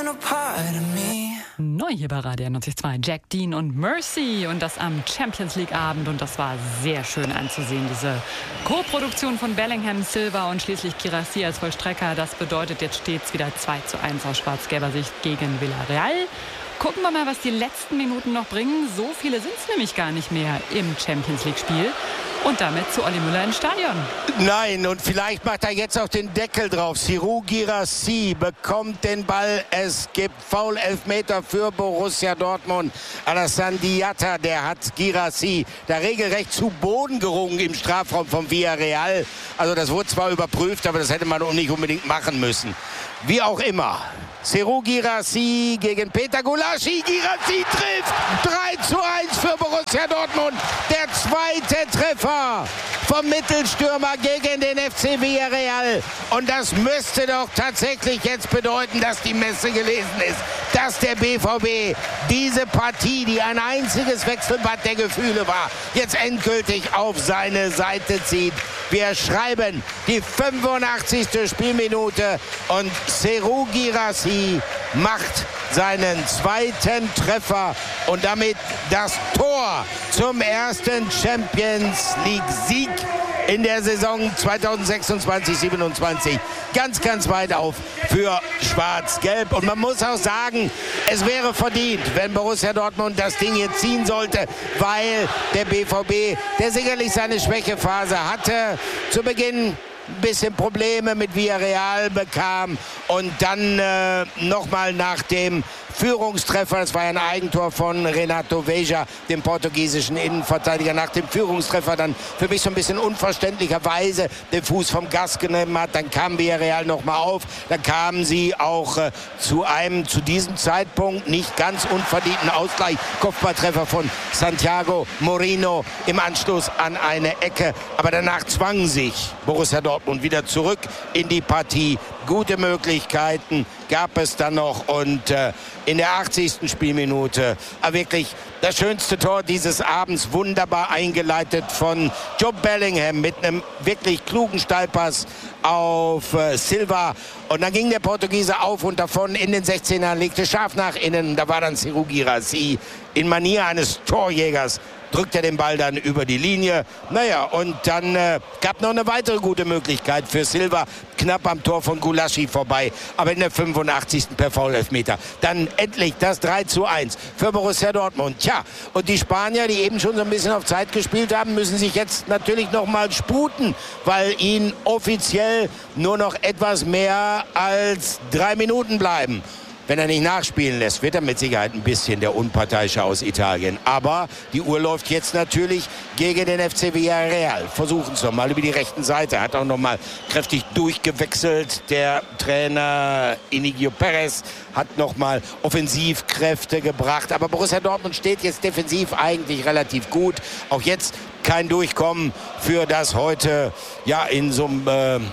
Neu hier bei Radio 92, Jack Dean und Mercy und das am Champions League Abend, und das war sehr schön anzusehen, diese Co-Produktion von Bellingham, Silva und schließlich Guirassy als Vollstrecker. Das bedeutet, jetzt steht es wieder 2:1 aus schwarz-gelber Sicht gegen Villarreal. Gucken wir mal, was die letzten Minuten noch bringen. So viele sind es nämlich gar nicht mehr im Champions League Spiel. Und damit zu Olli Müller ins Stadion. Nein, und vielleicht macht er jetzt auch den Deckel drauf. Serhou Guirassy bekommt den Ball. Es gibt Foul-Elfmeter für Borussia Dortmund. Alassane Diatta, der hat Guirassy da regelrecht zu Boden gerungen im Strafraum von Villarreal. Also das wurde zwar überprüft, aber das hätte man auch nicht unbedingt machen müssen. Wie auch immer. Serhou Guirassy gegen Peter Gulácsi. Guirassy trifft 3:1 für Borussia Dortmund. Der zweite Treffer vom Mittelstürmer gegen den FC Villarreal. Und das müsste doch tatsächlich jetzt bedeuten, dass die Messe gelesen ist. Dass der BVB diese Partie, die ein einziges Wechselbad der Gefühle war, jetzt endgültig auf seine Seite zieht. Wir schreiben die 85. Spielminute und Serhou Guirassy macht seinen zweiten Treffer und damit das Tor zum ersten Champions League Sieg in der Saison 2026/27. Ganz, ganz weit auf für Schwarz-Gelb. Und man muss auch sagen, es wäre verdient, wenn Borussia Dortmund das Ding jetzt ziehen sollte, weil der BVB, der sicherlich seine Schwächephase hatte, zu Beginn ein bisschen Probleme mit Villarreal bekam und dann nochmal nach dem Führungstreffer, das war ja ein Eigentor von Renato Veja, dem portugiesischen Innenverteidiger, nach dem Führungstreffer dann für mich so ein bisschen unverständlicherweise den Fuß vom Gas genommen hat. Dann kam Villarreal nochmal auf, dann kamen sie auch zu einem zu diesem Zeitpunkt nicht ganz unverdienten Ausgleich, Kopfballtreffer von Santiago Moreno im Anschluss an eine Ecke, aber danach zwang sich Borussia Dortmund wieder zurück in die Partie. Gute Möglichkeiten gab es dann noch und in der 80. Spielminute wirklich das schönste Tor dieses Abends, wunderbar eingeleitet von Jude Bellingham mit einem wirklich klugen Steilpass auf Silva. Und dann ging der Portugiese auf und davon in den 16er, legte scharf nach innen. Da war dann Serhou Guirassy in Manier eines Torjägers, drückt er den Ball dann über die Linie. Naja, und dann gab noch eine weitere gute Möglichkeit für Silva, knapp am Tor von Gulácsi vorbei, aber in der 85. per Foul-Elfmeter. Dann endlich das 3:1 für Borussia Dortmund. Tja, und die Spanier, die eben schon so ein bisschen auf Zeit gespielt haben, müssen sich jetzt natürlich noch mal sputen, weil ihnen offiziell nur noch etwas mehr als 3 Minuten bleiben. Wenn er nicht nachspielen lässt, wird er mit Sicherheit ein bisschen der Unparteiische aus Italien. Aber die Uhr läuft jetzt natürlich gegen den FC Villarreal. Versuchen es nochmal über die rechten Seite. Hat auch nochmal kräftig durchgewechselt. Der Trainer Inigo Perez hat nochmal Offensivkräfte gebracht. Aber Borussia Dortmund steht jetzt defensiv eigentlich relativ gut. Auch jetzt kein Durchkommen für das heute in so einem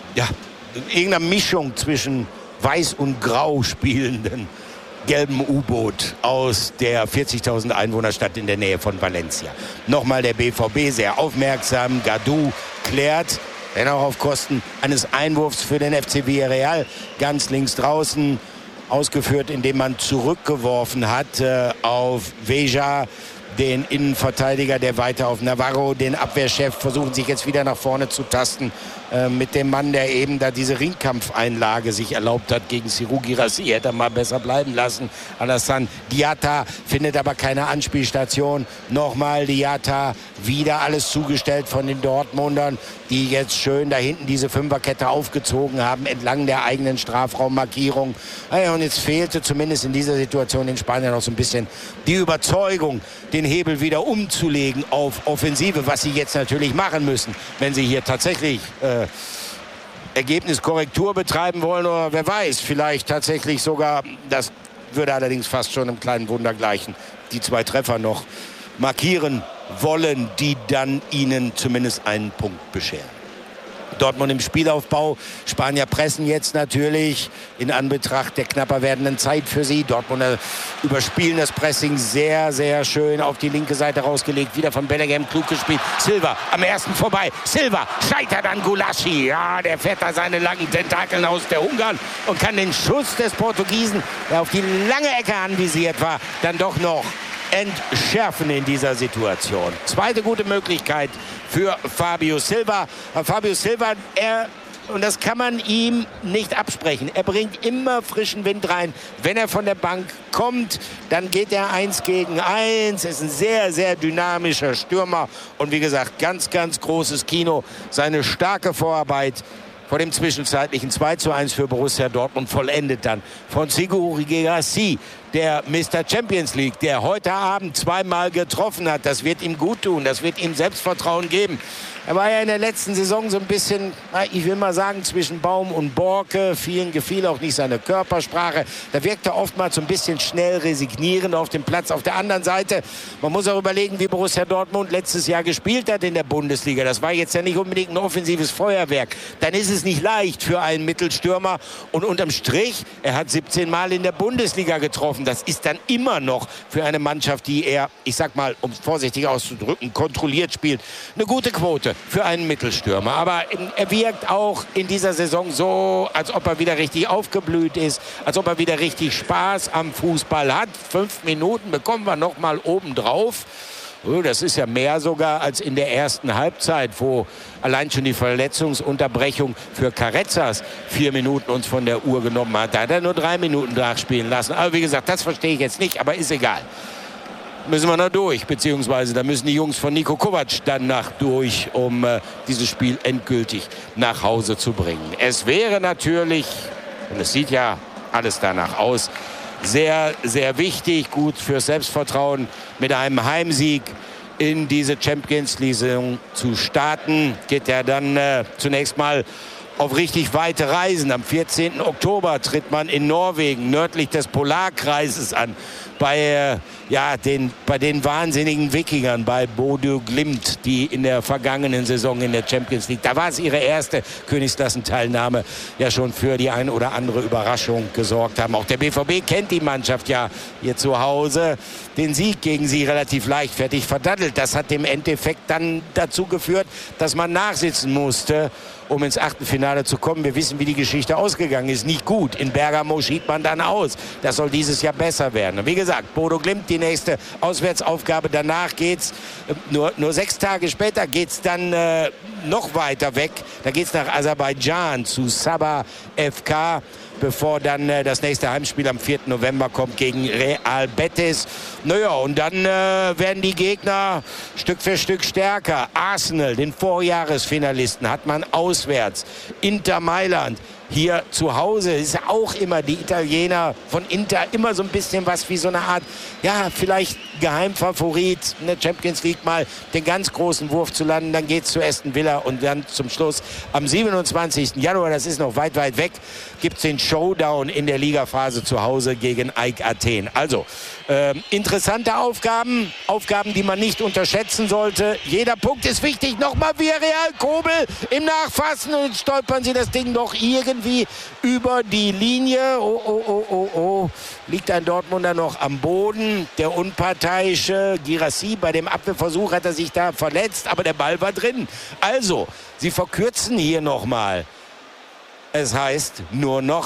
irgendeiner Mischung zwischen weiß und grau spielenden gelben U-Boot aus der 40.000 Einwohnerstadt in der Nähe von Valencia. Nochmal der BVB sehr aufmerksam. Gadou klärt, wenn auch auf Kosten eines Einwurfs für den FC Villarreal, ganz links draußen, ausgeführt, indem man zurückgeworfen hat auf Veja, den Innenverteidiger, der weiter auf Navarro, den Abwehrchef, versuchen sich jetzt wieder nach vorne zu tasten mit dem Mann, der eben da diese Ringkampfeinlage sich erlaubt hat gegen Serhou Guirassy. Hätte er mal besser bleiben lassen. Alassane Diatta findet aber keine Anspielstation. Nochmal Diatta, wieder alles zugestellt von den Dortmundern, die jetzt schön da hinten diese Fünferkette aufgezogen haben, entlang der eigenen Strafraummarkierung. Und jetzt fehlte zumindest in dieser Situation in Spanien noch so ein bisschen die Überzeugung, den Hebel wieder umzulegen auf Offensive, was sie jetzt natürlich machen müssen, wenn sie hier tatsächlich Ergebniskorrektur betreiben wollen oder wer weiß, vielleicht tatsächlich sogar, das würde allerdings fast schon einem kleinen Wunder gleichen, die 2 Treffer noch markieren wollen, die dann ihnen zumindest einen Punkt bescheren. Dortmund im Spielaufbau. Spanier pressen jetzt natürlich in Anbetracht der knapper werdenden Zeit für sie. Dortmunder überspielen das Pressing sehr, sehr schön auf die linke Seite rausgelegt. Wieder von Bellingham klug gespielt. Silva am ersten vorbei. Silva scheitert an Gulaschi. Ja, der fährt da seine langen Tentakeln aus der Ungarn und kann den Schuss des Portugiesen, der auf die lange Ecke anvisiert war, dann doch noch entschärfen in dieser Situation. Zweite gute Möglichkeit für Fabio Silva. Fabio Silva, und das kann man ihm nicht absprechen, er bringt immer frischen Wind rein. Wenn er von der Bank kommt, dann geht er 1 gegen 1. Er ist ein sehr, sehr dynamischer Stürmer. Und wie gesagt, ganz, ganz großes Kino. Seine starke Vorarbeit vor dem zwischenzeitlichen 2:1 für Borussia Dortmund vollendet dann von Sergio Guirassy, der Mr. Champions League, der heute Abend zweimal getroffen hat. Das wird ihm gut tun, das wird ihm Selbstvertrauen geben. Er war ja in der letzten Saison so ein bisschen, ich will mal sagen, zwischen Baum und Borke. Vielen gefiel auch nicht seine Körpersprache. Da wirkte er oftmals so ein bisschen schnell resignierend auf dem Platz. Auf der anderen Seite, man muss auch überlegen, wie Borussia Dortmund letztes Jahr gespielt hat in der Bundesliga. Das war jetzt ja nicht unbedingt ein offensives Feuerwerk. Dann ist es nicht leicht für einen Mittelstürmer. Und unterm Strich, er hat 17 Mal in der Bundesliga getroffen. Das ist dann immer noch für eine Mannschaft, die er, ich sag mal, um es vorsichtig auszudrücken, kontrolliert spielt, eine gute Quote für einen Mittelstürmer. Aber er wirkt auch in dieser Saison so, als ob er wieder richtig aufgeblüht ist, als ob er wieder richtig Spaß am Fußball hat. 5 Minuten bekommen wir noch mal obendrauf. Das ist ja mehr sogar als in der ersten Halbzeit, wo allein schon die Verletzungsunterbrechung für Carrezzas 4 Minuten uns von der Uhr genommen hat. Da hat er nur 3 Minuten nachspielen lassen. Aber wie gesagt, das verstehe ich jetzt nicht, aber ist egal. Müssen wir noch durch, beziehungsweise da müssen die Jungs von Niko Kovac dann durch, um dieses Spiel endgültig nach Hause zu bringen. Es wäre natürlich, und es sieht ja alles danach aus, sehr, sehr wichtig, gut fürs Selbstvertrauen, mit einem Heimsieg in diese Champions League zu starten. Geht ja dann zunächst mal auf richtig weite Reisen. Am 14. Oktober tritt man in Norwegen nördlich des Polarkreises an. Bei den wahnsinnigen Wikingern, bei Bodø Glimt, die in der vergangenen Saison in der Champions League, da war es ihre erste Königsklassenteilnahme, ja schon für die ein oder andere Überraschung gesorgt haben. Auch der BVB kennt die Mannschaft ja hier zu Hause. Den Sieg gegen sie relativ leichtfertig verdattelt. Das hat im Endeffekt dann dazu geführt, dass man nachsitzen musste, um ins Achtelfinale zu kommen. Wir wissen, wie die Geschichte ausgegangen ist. Nicht gut. In Bergamo schied man dann aus. Das soll dieses Jahr besser werden. Und wie gesagt, Bodø Glimt, die nächste Auswärtsaufgabe. Danach geht's, nur 6 Tage später geht's dann noch weiter weg. Da geht's nach Aserbaidschan zu Sabah FK, bevor dann das nächste Heimspiel am 4. November kommt gegen Real Betis. Naja, und dann werden die Gegner Stück für Stück stärker. Arsenal, den Vorjahresfinalisten, hat man auswärts. Inter Mailand. Hier zu Hause ist auch immer die Italiener von Inter immer so ein bisschen was wie so eine Art, ja, vielleicht Geheimfavorit in der Champions League mal den ganz großen Wurf zu landen. Dann geht es zu Aston Villa und dann zum Schluss am 27. Januar, das ist noch weit, weit weg, gibt es den Showdown in der Ligaphase zu Hause gegen AEK Athen. Also interessante Aufgaben, die man nicht unterschätzen sollte. Jeder Punkt ist wichtig. Nochmal Villarreal, Kobel im Nachfassen und stolpern sie das Ding doch irgendwie über die Linie. Oh. Liegt ein Dortmunder noch am Boden. Der unparteiische Guirassy, bei dem Abwehrversuch hat er sich da verletzt, aber der Ball war drin. Also, sie verkürzen hier nochmal. Es heißt nur noch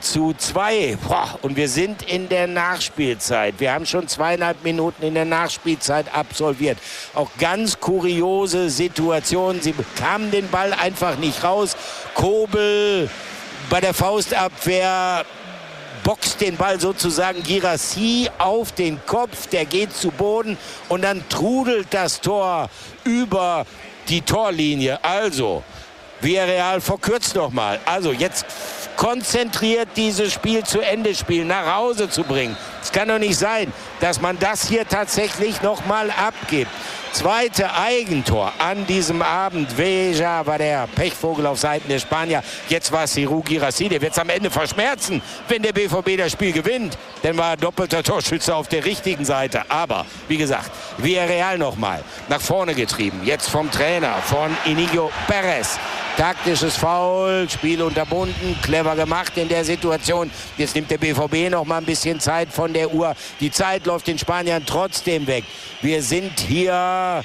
3:2. Und wir sind in der Nachspielzeit. Wir haben schon 2,5 Minuten in der Nachspielzeit absolviert. Auch ganz kuriose Situationen. Sie bekamen den Ball einfach nicht raus. Kobel bei der Faustabwehr boxt den Ball sozusagen Guirassy auf den Kopf. Der geht zu Boden und dann trudelt das Tor über die Torlinie. Also Villarreal verkürzt nochmal. Also jetzt konzentriert dieses Spiel zu Ende spielen, nach Hause zu bringen. Es kann doch nicht sein, dass man das hier tatsächlich nochmal abgibt. zweite Eigentor an diesem Abend. Veja war der Pechvogel auf Seiten der Spanier. Jetzt war es Serhou Guirassy. Der wird es am Ende verschmerzen, wenn der BVB das Spiel gewinnt. Denn war doppelter Torschütze auf der richtigen Seite. Aber, wie gesagt, Villarreal nochmal nach vorne getrieben. Jetzt vom Trainer, von Inigo Perez. Taktisches Foul, Spiel unterbunden, clever gemacht in der Situation. Jetzt nimmt der BVB noch mal ein bisschen Zeit von der Uhr. Die Zeit läuft den Spaniern trotzdem weg. Wir sind hier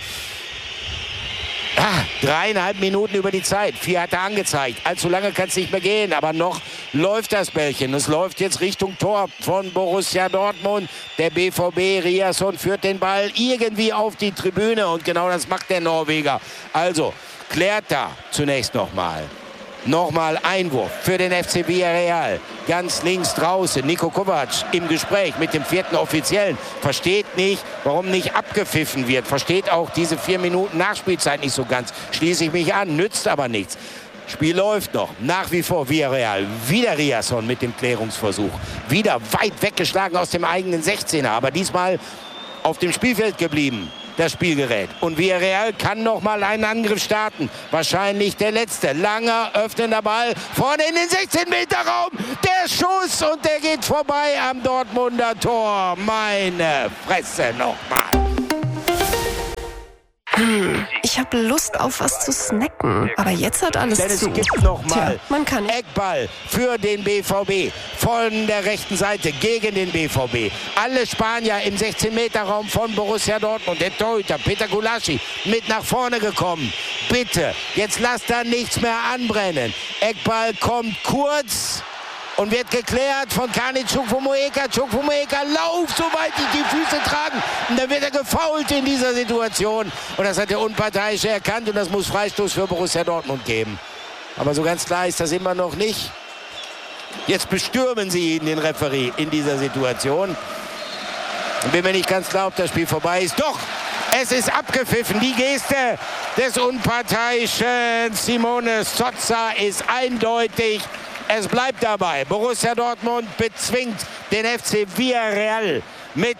3,5 Minuten über die Zeit. 4 hat er angezeigt. Allzu lange kann es nicht mehr gehen. Aber noch läuft das Bällchen. Es läuft jetzt Richtung Tor von Borussia Dortmund. Der BVB, Riasson führt den Ball irgendwie auf die Tribüne. Und genau das macht der Norweger. Also klärt da zunächst nochmal. Nochmal Einwurf für den FC Villarreal. Ganz links draußen. Niko Kovac im Gespräch mit dem 4. Offiziellen. Versteht nicht, warum nicht abgepfiffen wird. Versteht auch diese 4 Minuten Nachspielzeit nicht so ganz. Schließe ich mich an, nützt aber nichts. Spiel läuft noch. Nach wie vor Villarreal. Wieder Riasson mit dem Klärungsversuch. Wieder weit weggeschlagen aus dem eigenen 16er. Aber diesmal auf dem Spielfeld geblieben. Das Spielgerät. Und Villarreal kann noch mal einen Angriff starten. Wahrscheinlich der letzte. Langer, öffnender Ball. Vorne in den 16-Meter-Raum. Der Schuss und der geht vorbei am Dortmunder Tor. Meine Fresse nochmal. Ich habe Lust auf was zu snacken. Aber jetzt hat alles Denn es zu. gibt noch mal man kann nicht. Eckball für den BVB. Von der rechten Seite gegen den BVB. Alle Spanier im 16-Meter-Raum von Borussia Dortmund. Der Torhüter Peter Gulaschi mit nach vorne gekommen. Bitte, jetzt lasst da nichts mehr anbrennen. Eckball kommt kurz und wird geklärt von Kani Chukwuemeka. Chukwuemeka, lauf, soweit dich die Füße tragen. Und dann wird er gefoult in dieser Situation. Und das hat der Unparteiische erkannt und das muss Freistoß für Borussia Dortmund geben. Aber so ganz klar ist das immer noch nicht. Jetzt bestürmen sie ihn, den Referee, in dieser Situation. Und bin mir nicht ganz klar, ob das Spiel vorbei ist. Doch, es ist abgepfiffen. Die Geste des Unparteiischen Simone Sozza ist eindeutig. Es bleibt dabei. Borussia Dortmund bezwingt den FC Villarreal mit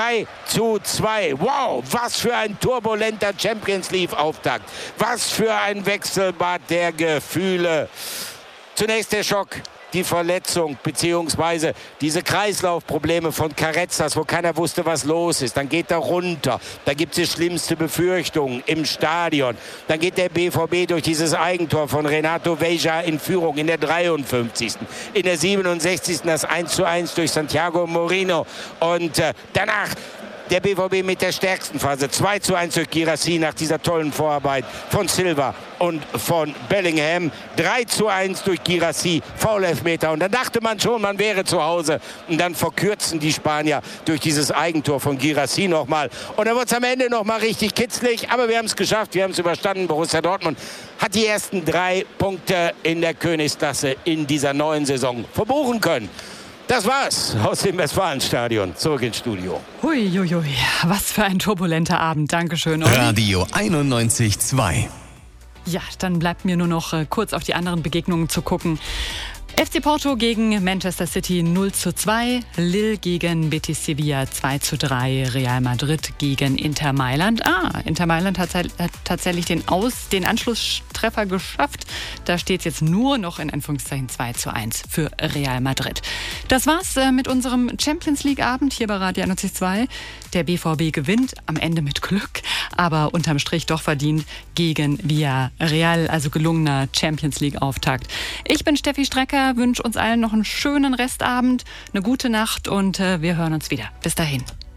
3:2. Wow, was für ein turbulenter Champions-League-Auftakt. Was für ein Wechselbad der Gefühle. Zunächst der Schock. Die Verletzung bzw. diese Kreislaufprobleme von Carrezzas, wo keiner wusste, was los ist. Dann geht er runter. Da gibt es die schlimmste Befürchtungen im Stadion. Dann geht der BVB durch dieses Eigentor von Renato Veja in Führung in der 53. In der 67. das 1:1 durch Santiago Moreno. Und danach der BVB mit der stärksten Phase. 2:1 durch Guirassy nach dieser tollen Vorarbeit von Silva und von Bellingham. 3:1 durch Guirassy, Foul-Elfmeter. Und dann dachte man schon, man wäre zu Hause. Und dann verkürzen die Spanier durch dieses Eigentor von Guirassy nochmal. Und dann wird es am Ende nochmal richtig kitzlig. Aber wir haben es geschafft, wir haben es überstanden. Borussia Dortmund hat die ersten 3 Punkte in der Königsklasse in dieser neuen Saison verbuchen können. Das war's aus dem Westfalenstadion. Zurück ins Studio. Huiuiui, was für ein turbulenter Abend. Dankeschön, Olli. Radio 91.2. Ja, dann bleibt mir nur noch kurz auf die anderen Begegnungen zu gucken. FC Porto gegen Manchester City 0:2, Lille gegen Betis Sevilla 2:3, Real Madrid gegen Inter Mailand. Inter Mailand hat tatsächlich den Anschlusstreffer geschafft. Da steht es jetzt nur noch in Anführungszeichen 2:1 für Real Madrid. Das war's mit unserem Champions League Abend hier bei Radio 91.2. Der BVB gewinnt am Ende mit Glück, aber unterm Strich doch verdient gegen Villarreal, also gelungener Champions League Auftakt. Ich bin Steffi Strecker, wünsche uns allen noch einen schönen Restabend, eine gute Nacht und wir hören uns wieder. Bis dahin.